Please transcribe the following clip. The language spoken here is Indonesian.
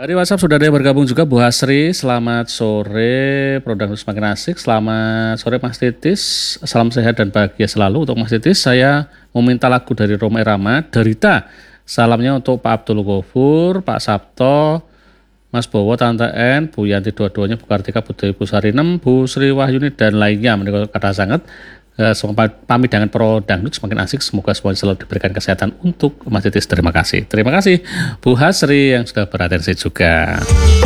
Dari WhatsApp sudah ada yang bergabung juga, Bu Hasri. Selamat sore, Produk semakin asik. Selamat sore Mas Titis. Salam sehat dan bahagia selalu untuk Mas Titis. Saya meminta lagu dari Roma Irama, Derita. Salamnya untuk Pak Abdul Ghafur, Pak Sabto, Mas Bowo, Tante N, Bu Yanti dua-duanya, Bu Kartika, Bu Dewi, Bu Sarinem, Bu Sri Wahyuni dan lainnya. Menikah kata sangat. Semua pamit dengan Pro Dangdut semakin asik. Semoga semuanya selalu diberikan kesehatan untuk Mas Titis. Terima kasih. Terima kasih Bu Hasri yang sudah beratensi juga.